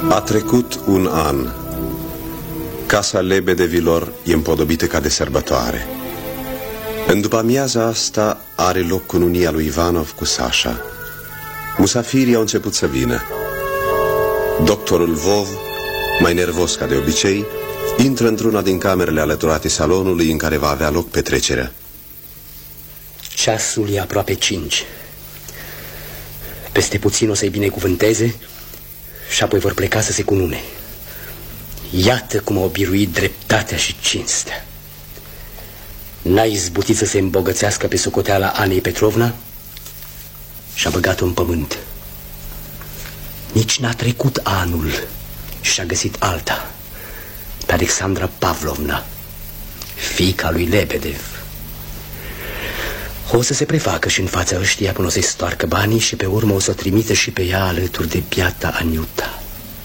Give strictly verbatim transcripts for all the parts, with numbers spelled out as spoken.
A trecut un an. Casa Lebedevilor e împodobită ca de sărbătoare. În după-amiaza asta are loc cununia lui Ivanov cu Sasha. Musafirii au început să vină. Doctorul Vov, mai nervos ca de obicei, intră într-una din camerele alăturate salonului în care va avea loc petrecerea. Ceasul e aproape cinci. Peste puțin o să-i binecuvânteze și apoi vor pleca să se cunune. Iată cum au biruit dreptatea și cinstea. N-a izbutit să se îmbogățească pe socoteala Anei Petrovna și-a băgat-o în pământ. Nici n-a trecut anul și-a găsit alta, pe Alexandra Pavlovna, fiica lui Lebedev. O să se prefacă și în fața ăștia până o să-i stoarcă banii și pe urmă o să o trimită și pe ea alături de biata Aniuta.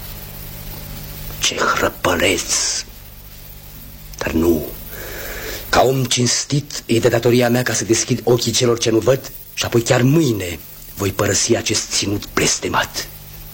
Ce hrăpăreț! Dar nu, ca om cinstit e de datoria mea ca să deschid ochii celor ce nu văd și apoi chiar mâine voi părăsi acest ținut blestemat.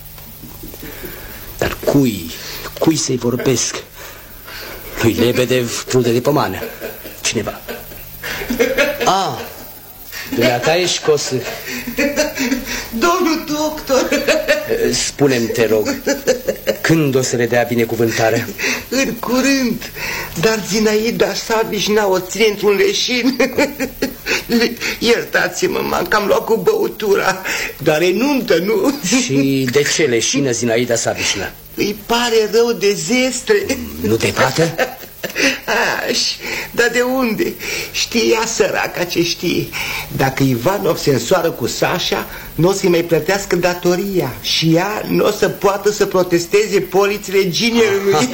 Dar cui, cui să-i vorbesc? Lui Lebedev, trude de pomană. Cineva. Ah, dumneata ești cosă. Domnul doctor, spune-mi, te rog, când o să le dea binecuvântarea? în curând, dar Zinaida Savișna o ține într-un leșin. Iertați-mă, m-am cam luat cu băutura, dar e nuntă, nu? Și de ce leșină Zinaida Savișna? Îi pare rău de zestre. Nu te bată? Aș, dar de unde? Știa săraca ce știe. Dacă Ivanov se însoară cu Sasha, nu o să-i mai plătească datoria și ea nu o să poată să protesteze polițile ginerului.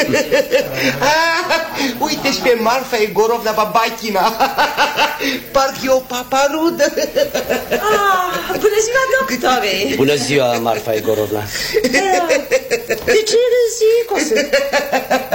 Uite și pe Marfa Egorovna Babachina. Parcă e o paparudă. Ah, bună ziua, doctore. Bună ziua, Marfa Egorovna. De ce râzi, cosă?